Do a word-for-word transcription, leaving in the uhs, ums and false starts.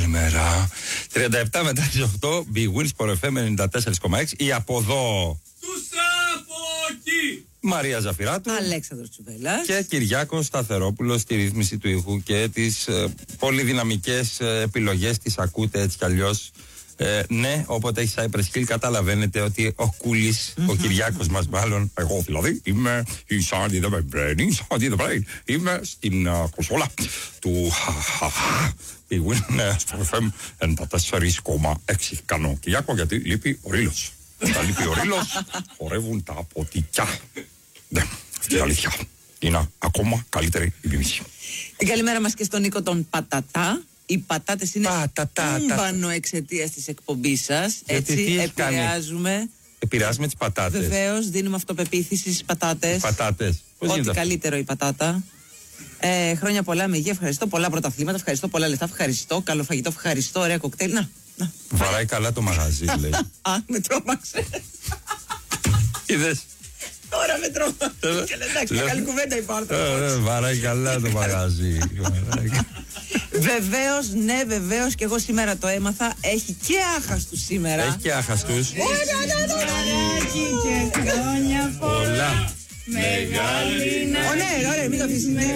καλημέρα. τριάντα επτά μετά τις οκτώ, Big Wins Sport εφ εμ ενενήντα τέσσερα κόμμα έξι. Η από εδώ. Τους από εκεί. Μαρία Ζαφυράτου. Αλέξανδρος Τσουβέλλας. Και Κυριάκος Σταθερόπουλος στη ρύθμιση του ήχου και τις ε, πολύ δυναμικές ε, επιλογές τις ακούτε έτσι κι αλλιώς. Ε, ναι, όποτε έχει Cypress Hill καταλαβαίνετε ότι ο Κούλης, mm-hmm. ο Κυριάκος μας μάλλον, εγώ δηλαδή, είμαι inside the brain, inside the brain, είμαι στην uh, κονσόλα του Big Win Sport εφ εμ ενενήντα τέσσερα κόμμα έξι. Κάνω Κυριάκο γιατί λείπει ο Ρήλος. Όταν λείπει ο Ρήλος, χορεύουν τα ποτικιά. Ναι, αυτή η αλήθεια. Είναι ακόμα καλύτερη η μίμηση. Καλημέρα μας και στον Νίκο τον Πατατά. Οι πατάτες είναι τούμπανο εξαιτίας της εκπομπής σας. Έτσι, επηρεάζουμε. Επηρεάζουμε τις πατάτες. Βεβαίως, δίνουμε αυτοπεποίθηση στις πατάτες. Πατάτες. Ό,τι καλύτερο η πατάτα. Ε, χρόνια πολλά, με υγεία, ευχαριστώ. Πολλά πρωταθλήματα, ευχαριστώ. Πολλά λεφτά, ευχαριστώ. Καλό φαγητό, ευχαριστώ. Ωραία κοκτέιλ. Να, να. Βαράει καλά το μαγαζί, λέει. Α, με τρόμαξε. Είδες. Τώρα με τρόμαξε. Και λέει, εντάξει, καλή κουβέντα υπάρχουν. Βαράει καλά το μαγαζί. Βεβαίως, ναι, βεβαίως, και εγώ σήμερα το έμαθα. Έχει και άχαστους σήμερα. Έχει και άχαστους. Χαράκι και χρόνια πολλά. Πολλά. Μεγάλη. Ω, ναι, ωραία, μην το αφήσεις.